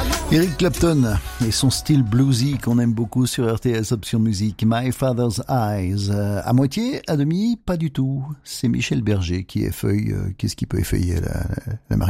Eric Clapton et son style bluesy qu'on aime beaucoup sur RTS Option Musique. My Father's Eyes. À moitié, à demi, pas du tout. C'est Michel Berger qui effeuille. Qu'est-ce qui peut effeuiller la Marie